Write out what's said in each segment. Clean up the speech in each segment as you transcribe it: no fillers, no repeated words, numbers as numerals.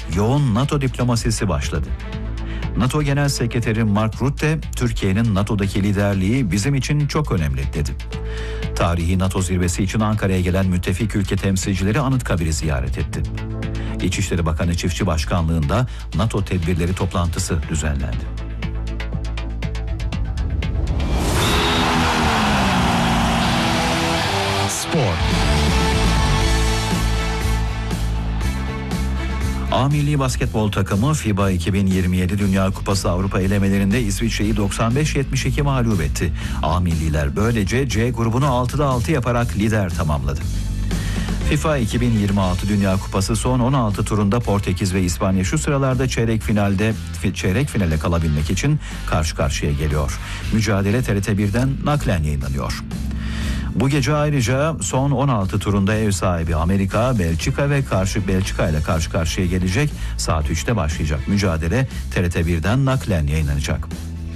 yoğun NATO diplomasisi başladı. NATO Genel Sekreteri Mark Rutte, Türkiye'nin NATO'daki liderliği bizim için çok önemli dedi. Tarihi NATO zirvesi için Ankara'ya gelen müttefik ülke temsilcileri Anıtkabir'i ziyaret etti. İçişleri Bakanı Çiftçi Başkanlığı'nda NATO tedbirleri toplantısı düzenlendi. Spor. A Milli Basketbol takımı FIBA 2027 Dünya Kupası Avrupa elemelerinde İsviçre'yi 95-72 mağlup etti. A Milliler böylece C grubunu 6'da 6 yaparak lider tamamladı. FIFA 2026 Dünya Kupası son 16 turunda Portekiz ve İspanya şu sıralarda çeyrek finale kalabilmek için karşı karşıya geliyor. Mücadele TRT1'den naklen yayınlanıyor. Bu gece ayrıca son 16 turunda ev sahibi Amerika, Belçika ile karşı karşıya gelecek. Saat 3'te başlayacak mücadele TRT1'den naklen yayınlanacak.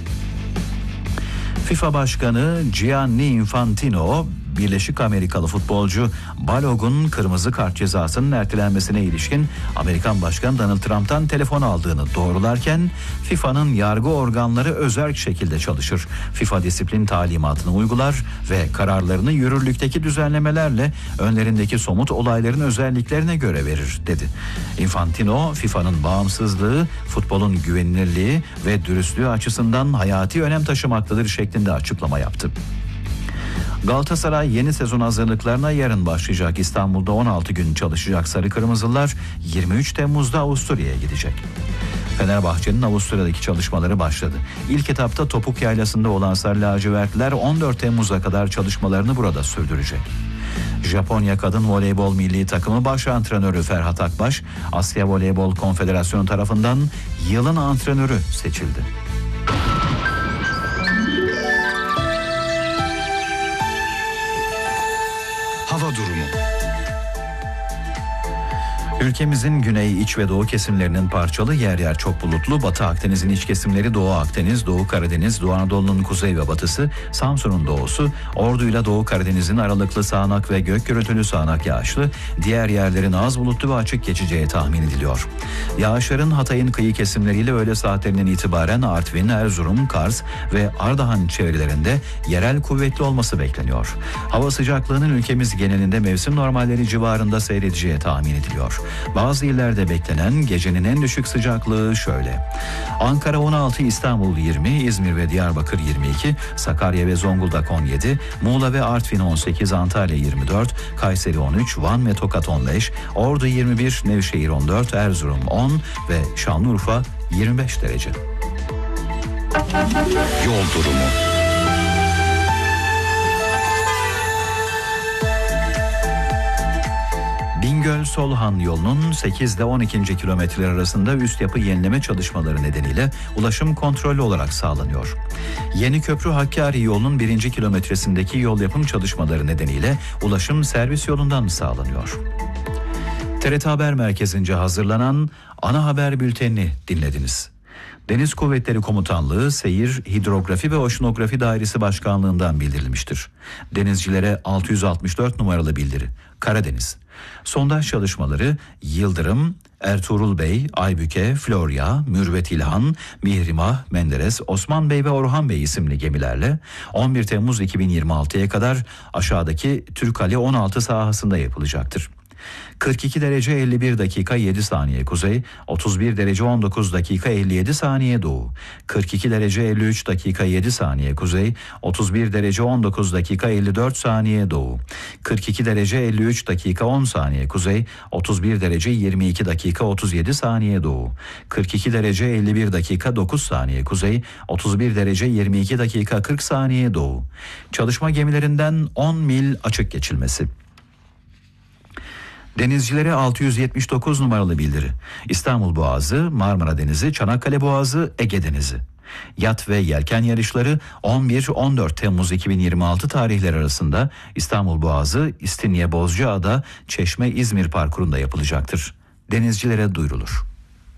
FIFA Başkanı Gianni Infantino, Birleşik Amerikalı futbolcu Balog'un kırmızı kart cezasının ertelenmesine ilişkin Amerikan Başkanı Donald Trump'tan telefon aldığını doğrularken FIFA'nın yargı organları özerk şekilde çalışır. FIFA disiplin talimatını uygular ve kararlarını yürürlükteki düzenlemelerle önlerindeki somut olayların özelliklerine göre verir dedi. Infantino, FIFA'nın bağımsızlığı, futbolun güvenilirliği ve dürüstlüğü açısından hayati önem taşımaktadır şeklinde açıklama yaptı. Galatasaray yeni sezon hazırlıklarına yarın başlayacak. İstanbul'da 16 gün çalışacak Sarı Kırmızılar 23 Temmuz'da Avusturya'ya gidecek. Fenerbahçe'nin Avusturya'daki çalışmaları başladı. İlk etapta Topuk Yaylası'nda olan Sarı Lacivertliler 14 Temmuz'a kadar çalışmalarını burada sürdürecek. Japonya Kadın Voleybol Milli Takımı Baş Antrenörü Ferhat Akbaş, Asya Voleybol Konfederasyonu tarafından yılın antrenörü seçildi. Hava durumu. Ülkemizin güney, iç ve doğu kesimlerinin parçalı, yer yer çok bulutlu, Batı Akdeniz'in iç kesimleri, Doğu Akdeniz, Doğu Karadeniz, Doğu Anadolu'nun kuzey ve batısı, Samsun'un doğusu, Ordu'yla Doğu Karadeniz'in aralıklı sağanak ve gök gürültülü sağanak yağışlı, diğer yerlerin az bulutlu ve açık geçeceği tahmin ediliyor. Yağışların Hatay'ın kıyı kesimleriyle öğle saatlerinden itibaren Artvin, Erzurum, Kars ve Ardahan çevrelerinde yerel kuvvetli olması bekleniyor. Hava sıcaklığının ülkemiz genelinde mevsim normalleri civarında seyredeceği tahmin ediliyor. Bazı illerde beklenen gecenin en düşük sıcaklığı şöyle: Ankara 16, İstanbul 20, İzmir ve Diyarbakır 22, Sakarya ve Zonguldak 17, Muğla ve Artvin 18, Antalya 24, Kayseri 13, Van ve Tokat 15, Ordu 21, Nevşehir 14, Erzurum 10 ve Şanlıurfa 25 derece. Yol durumu. Bingöl-Solhan yolunun 8 ile 12. kilometreler arasında üst yapı yenileme çalışmaları nedeniyle ulaşım kontrollü olarak sağlanıyor. Yeniköprü Hakkari yolunun 1. kilometresindeki yol yapım çalışmaları nedeniyle ulaşım servis yolundan sağlanıyor. TRT Haber Merkezi'nce hazırlanan ana haber bültenini dinlediniz. Deniz Kuvvetleri Komutanlığı Seyir, Hidrografi ve Oşinografi Dairesi Başkanlığı'ndan bildirilmiştir. Denizcilere 664 numaralı bildiri. Karadeniz. Sondaj çalışmaları Yıldırım, Ertuğrul Bey, Aybüke, Florya, Mürvet İlhan, Mihrimah, Menderes, Osman Bey ve Orhan Bey isimli gemilerle 11 Temmuz 2026'ya kadar aşağıdaki Türkali 16 sahasında yapılacaktır. 42 derece 51 dakika 7 saniye kuzey, 31 derece 19 dakika 57 saniye doğu, 42 derece 53 dakika 7 saniye kuzey, 31 derece 19 dakika 54 saniye doğu, 42 derece 53 dakika 10 saniye kuzey, 31 derece 22 dakika 37 saniye doğu, 42 derece 51 dakika 9 saniye kuzey, 31 derece 22 dakika 40 saniye doğu. Çalışma gemilerinden 10 mil açık geçilmesi. Denizcilere 679 numaralı bildiri. İstanbul Boğazı, Marmara Denizi, Çanakkale Boğazı, Ege Denizi. Yat ve yelken yarışları 11-14 Temmuz 2026 tarihleri arasında İstanbul Boğazı, İstinye Bozcaada, Çeşme İzmir parkurunda yapılacaktır. Denizcilere duyurulur.